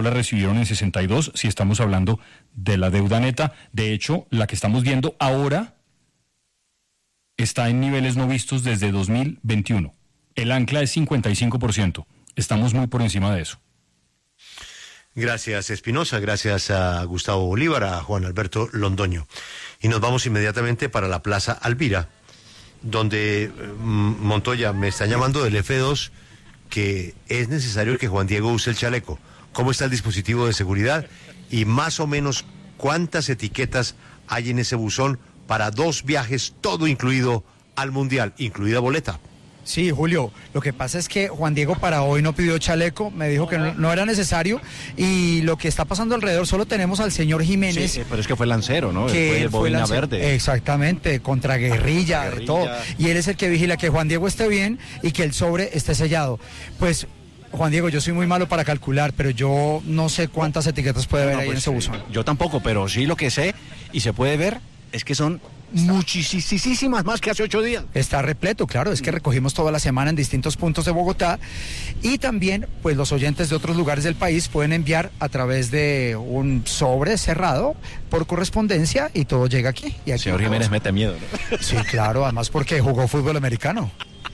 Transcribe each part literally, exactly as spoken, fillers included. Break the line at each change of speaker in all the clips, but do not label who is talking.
la recibieron en sesenta y dos, si estamos hablando de la deuda neta. De hecho, la que estamos viendo ahora está en niveles no vistos desde dos mil veintiuno. El ancla es cincuenta y cinco por ciento. Estamos muy por encima de eso.
Gracias, Espinosa. Gracias a Gustavo Bolívar, a Juan Alberto Londoño. Y nos vamos inmediatamente para la Plaza Alvira, donde Montoya me está llamando del F dos que es necesario que Juan Diego use el chaleco. ¿Cómo está el dispositivo de seguridad? Y más o menos, ¿cuántas etiquetas hay en ese buzón para dos viajes, todo incluido al Mundial, incluida boleta?
Sí, Julio, lo que pasa es que Juan Diego para hoy no pidió chaleco, me dijo que no, no era necesario, y lo que está pasando alrededor, solo tenemos al señor Jiménez.
Sí, pero es que fue lancero, ¿no?
Que
fue boina verde.
Exactamente, contra guerrilla, guerrilla, de todo. Y él es el que vigila que Juan Diego esté bien y que el sobre esté sellado. Pues, Juan Diego, yo soy muy malo para calcular, pero yo no sé cuántas etiquetas puede haber no, ahí pues, en ese buzón.
Yo tampoco, pero sí lo que sé y se puede ver es que son muchísimas más que hace ocho días.
Está repleto, claro, es que recogimos toda la semana en distintos puntos de Bogotá, y también pues los oyentes de otros lugares del país pueden enviar a través de un sobre cerrado por correspondencia y todo llega aquí. Y aquí
Señor Jiménez mete miedo, ¿no?
Sí, claro, además porque jugó fútbol americano.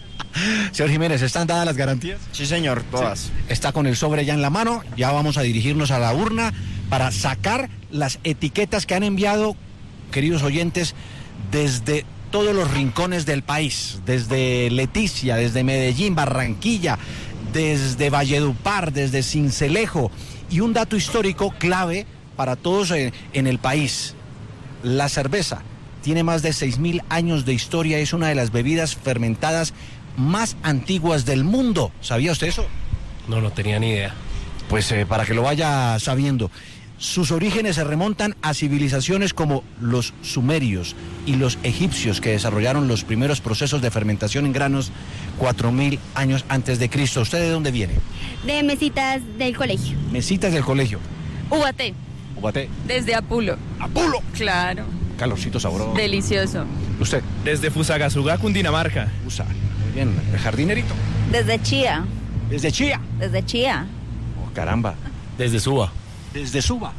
Señor Jiménez, ¿están dadas las garantías?
Sí, señor, todas.
Sí. Está con el sobre ya en la mano, ya vamos a dirigirnos a la urna para sacar las etiquetas que han enviado, queridos oyentes, desde todos los rincones del país, desde Leticia, desde Medellín, Barranquilla, desde Valledupar, desde Sincelejo. Y un dato histórico clave para todos en, en el país: la cerveza tiene más de seis mil años de historia, es una de las bebidas fermentadas más antiguas del mundo. ¿Sabía usted eso?
No, no tenía ni idea.
Pues eh, para que lo vaya sabiendo. Sus orígenes se remontan a civilizaciones como los sumerios y los egipcios, que desarrollaron los primeros procesos de fermentación en granos cuatro mil años antes de Cristo. ¿Usted de dónde viene?
De Mesitas del colegio.
Mesitas del colegio.
Ubaté.
Ubaté.
Desde Apulo.
¡Apulo!
Claro.
Calorcito sabroso.
Delicioso.
¿Usted?
Desde Fusagasugá, Cundinamarca.
Fusa. Muy bien. ¿El jardinerito?
Desde Chía.
¿Desde Chía?
Desde Chía.
Oh, caramba.
Desde Suba.
Desde Suba.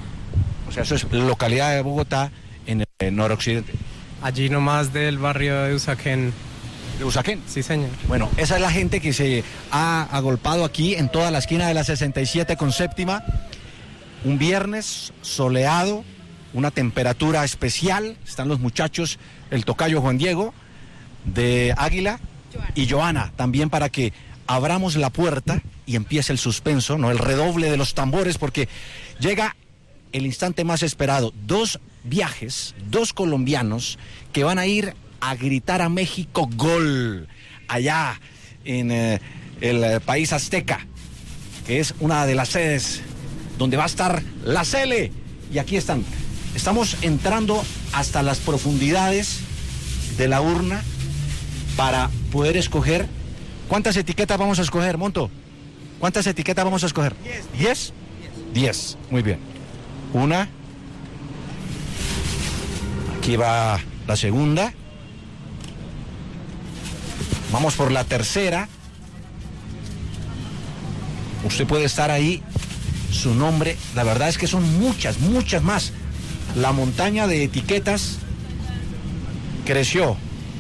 O sea, eso es localidad de Bogotá en el noroccidente.
Allí nomás del barrio de Usaquén.
¿De Usaquén?
Sí, señor.
Bueno, esa es la gente que se ha agolpado aquí en toda la esquina de la sesenta y siete con séptima. Un viernes soleado, una temperatura especial. Están los muchachos, el tocayo Juan Diego de Águila Joana. Y Joana, también para que abramos la puerta y empiece el suspenso, ¿no? El redoble de los tambores, porque llega el instante más esperado. Dos viajes, dos colombianos que van a ir a gritar a México gol allá en eh, el eh, país azteca, que es una de las sedes donde va a estar la Cele. Y aquí están. Estamos entrando hasta las profundidades de la urna para poder escoger. ¿Cuántas etiquetas vamos a escoger, Monto? ¿Cuántas etiquetas vamos a escoger?
Diez.
¿Diez? Diez. Muy bien. Una. Aquí va la segunda. Vamos por la tercera. Usted puede estar ahí. Su nombre. La verdad es que son muchas, muchas más. La montaña de etiquetas creció.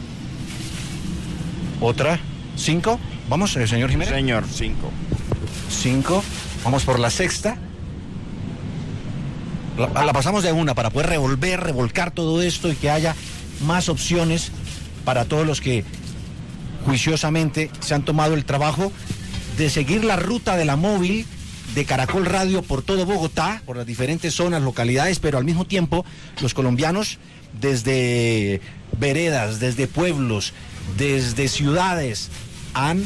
Otra. Cinco. Vamos, eh, señor Jiménez.
Señor, cinco.
Cinco. Vamos por la sexta. La, la pasamos de una para poder revolver, revolcar todo esto y que haya más opciones para todos los que juiciosamente se han tomado el trabajo de seguir la ruta de la móvil de Caracol Radio por todo Bogotá, por las diferentes zonas, localidades, pero al mismo tiempo los colombianos desde veredas, desde pueblos, desde ciudades han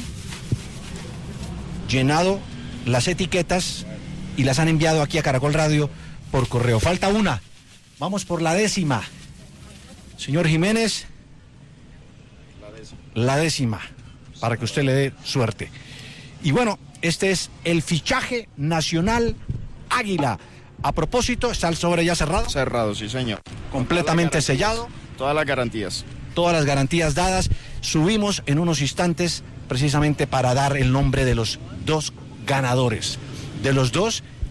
llenado las etiquetas y las han enviado aquí a Caracol Radio por correo. Falta una. Vamos por la décima. Señor Jiménez. La décima. La décima. Para que usted le dé suerte. Y bueno, este es el fichaje nacional Águila. A propósito, ¿está el sobre ya cerrado?
Cerrado, sí, señor.
Completamente sellado.
Todas las garantías.
Todas las garantías dadas. Subimos en unos instantes precisamente para dar el nombre de los dos ganadores. De los dos